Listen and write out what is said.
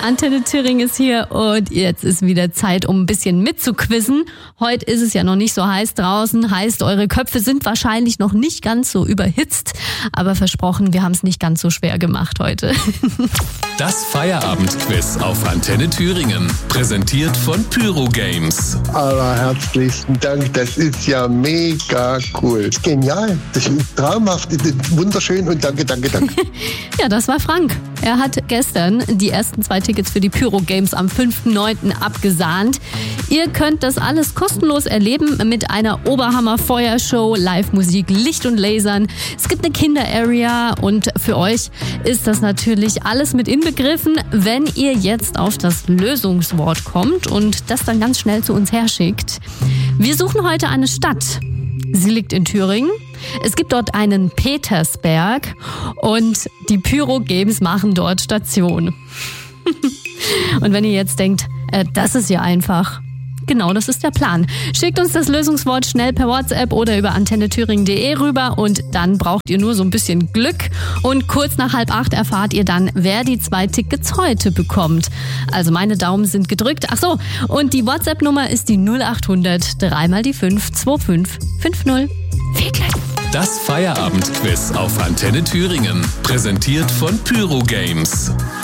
Antenne Thüringen ist hier und jetzt ist wieder Zeit, um ein bisschen mitzuquizzen. Heute ist es ja noch nicht so heiß draußen, heißt, eure Köpfe sind wahrscheinlich noch nicht ganz so überhitzt. Aber versprochen, wir haben es nicht ganz so schwer gemacht heute. Das Feierabendquiz auf Antenne Thüringen. Präsentiert von Pyro Games. Allerherzlichsten Dank, das ist ja mega cool. Genial, das ist traumhaft, das ist wunderschön und danke. Ja, das war Frank. Er hat gestern die ersten 2 Tickets für die Pyro Games am 5.9. abgesahnt. Ihr könnt das alles kostenlos erleben mit einer Oberhammer-Feuershow, Live-Musik, Licht und Lasern. Es gibt eine Kinder-Area und für euch ist das natürlich alles mit inbegriffen, wenn ihr jetzt auf das Lösungswort kommt und das dann ganz schnell zu uns herschickt. Wir suchen heute eine Stadt. Sie liegt in Thüringen. Es gibt dort einen Petersberg und die Pyro Games machen dort Station. Und wenn ihr jetzt denkt, das ist ja einfach. Genau, das ist der Plan. Schickt uns das Lösungswort schnell per WhatsApp oder über antennethüringen.de rüber und dann braucht ihr nur so ein bisschen Glück. Und kurz nach 7:30 erfahrt ihr dann, wer die 2 Tickets heute bekommt. Also meine Daumen sind gedrückt. Ach so, und die WhatsApp-Nummer ist die 0800 3 mal die 5 25 50. Viel Glück! Das Feierabendquiz auf Antenne Thüringen. Präsentiert von Pyro Games.